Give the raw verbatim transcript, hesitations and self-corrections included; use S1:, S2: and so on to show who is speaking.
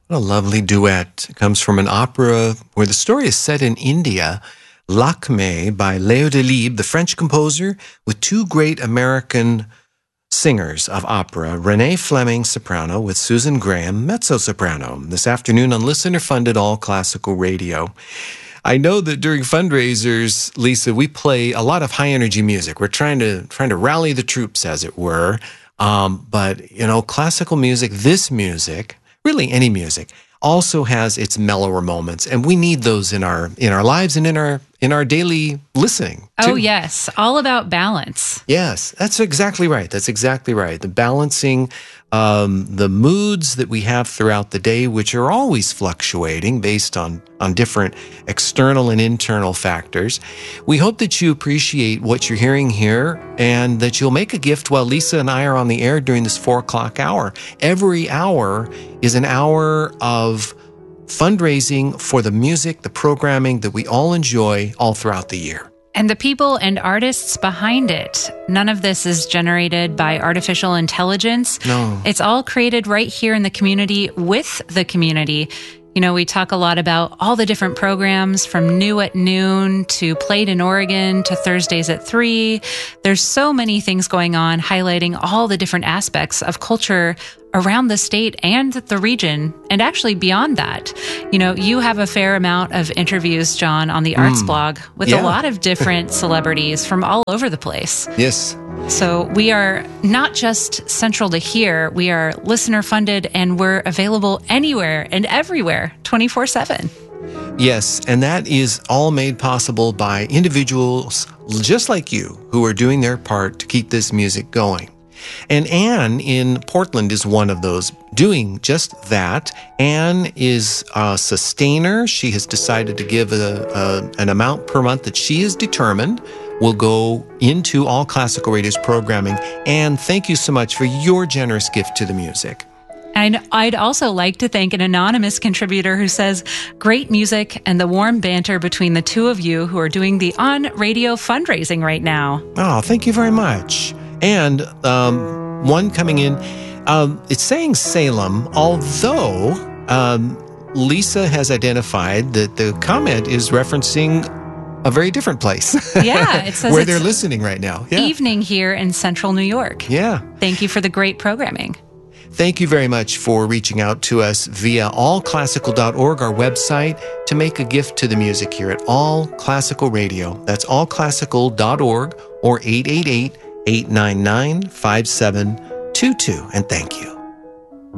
S1: What a lovely duet. It comes from an opera where the story is set in India, Lakmé by Léo Delibes, the French composer, with two great American singers of opera, Renee Fleming, soprano, with Susan Graham, mezzo-soprano, this afternoon on listener-funded All Classical Radio. I know that during fundraisers, Lisa, we play a lot of high-energy music. We're trying to trying to rally the troops, as it were. Um, but, you know, classical music, this music, really any music, also has its mellower moments, and we need those in our in our lives and in our in our daily listening too.
S2: Oh yes, all about balance.
S1: Yes, that's exactly right. That's exactly right. The balancing um, the moods that we have throughout the day, which are always fluctuating based on on different external and internal factors. We hope that you appreciate what you're hearing here, and that you'll make a gift while Lisa and I are on the air during this four o'clock hour. Every hour is an hour of fundraising for the music, the programming that we all enjoy all throughout the year.
S2: And the people and artists behind it. None of this is generated by artificial intelligence.
S1: No.
S2: It's all created right here in the community with the community. You know, we talk a lot about all the different programs from New at Noon to Played in Oregon to Thursdays at three. There's so many things going on highlighting all the different aspects of culture around the state and the region, and actually beyond that. You know, you have a fair amount of interviews, John, on the mm. Arts blog with
S1: yeah.
S2: a lot of different celebrities from all over the place.
S1: Yes.
S2: So we are not just central to here, we are listener funded, and we're available anywhere and everywhere, twenty-four seven.
S1: Yes, and that is all made possible by individuals just like you who are doing their part to keep this music going. And Anne in Portland is one of those doing just that. Anne is a sustainer. She has decided to give a, a, an amount per month that she has determined will go into All Classical Radio's programming. Anne, thank you so much for your generous gift to the music.
S2: And I'd also like to thank an anonymous contributor who says, great music and the warm banter between the two of you who are doing the on-radio fundraising right now.
S1: Oh, thank you very much. And um, one coming in, um, it's saying Salem, although um, Lisa has identified that the comment is referencing a very different place.
S2: Yeah, it says
S1: where
S2: it's
S1: they're listening right now. Yeah.
S2: Evening here in central New York.
S1: Yeah.
S2: Thank you for the great programming.
S1: Thank you very much for reaching out to us via all classical dot org, our website, to make a gift to the music here at All Classical Radio. That's all classical dot org or eight eight eight, eight nine nine, five seven two two. And thank you.